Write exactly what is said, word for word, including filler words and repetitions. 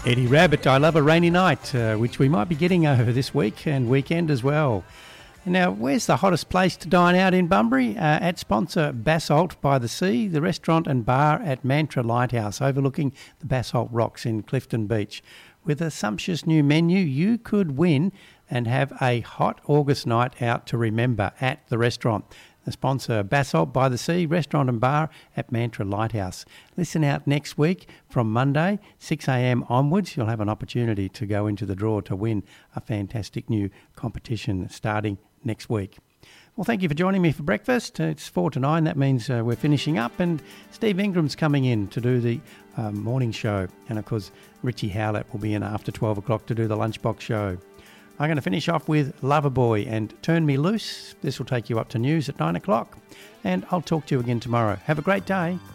Eddie Rabbit, I Love a Rainy Night, uh, which we might be getting over this week and weekend as well. Now, where's the hottest place to dine out in Bunbury? Uh, at sponsor Basalt by the Sea, the restaurant and bar at Mantra Lighthouse, overlooking the Basalt Rocks in Clifton Beach. With a sumptuous new menu, you could win and have a hot August night out to remember at the restaurant. The sponsor, Basalt by the Sea, restaurant and bar at Mantra Lighthouse. Listen out next week from Monday, six a.m. onwards. You'll have an opportunity to go into the draw to win a fantastic new competition starting next week. Well, thank you for joining me for breakfast. It's four to nine. That means uh, we're finishing up, and Steve Ingram's coming in to do the uh, morning show. And, of course, Richie Howlett will be in after twelve o'clock to do the lunchbox show. I'm going to finish off with Loverboy and Turn Me Loose. This will take you up to news at nine o'clock. And I'll talk to you again tomorrow. Have a great day.